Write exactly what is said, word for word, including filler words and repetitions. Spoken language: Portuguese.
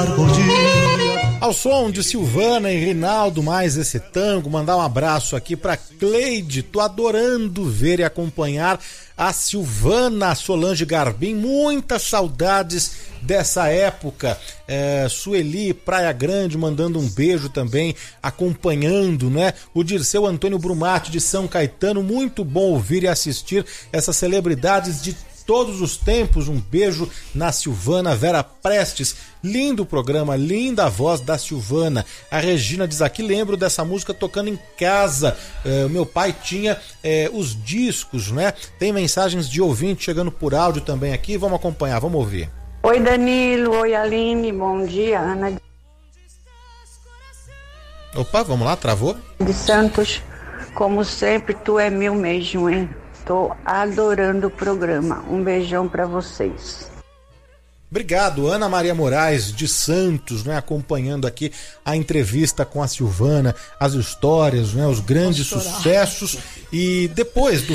Ao som de Silvana e Rinaldo, mais esse tango, mandar um abraço aqui pra Cleide. Tô adorando ver e acompanhar a Silvana Solange Garbim, muitas saudades dessa época. é, Sueli Praia Grande mandando um beijo também, acompanhando, né? O Dirceu Antônio Brumati de São Caetano, muito bom ouvir e assistir essas celebridades de todos os tempos. Um beijo na Silvana. Vera Prestes, lindo programa, linda a voz da Silvana. A Regina diz aqui, lembro dessa música tocando em casa, é, meu pai tinha é, os discos, né? Tem mensagens de ouvinte chegando por áudio também aqui, vamos acompanhar, vamos ouvir. Oi Danilo, oi Aline, bom dia, Ana Opa, vamos lá, travou? de Santos, como sempre tu é meu mesmo, hein? Tô adorando o programa. Um beijão pra vocês. Obrigado, Ana Maria Moraes de Santos, né, acompanhando aqui a entrevista com a Silvana, as histórias, né, os grandes sucessos. E depois do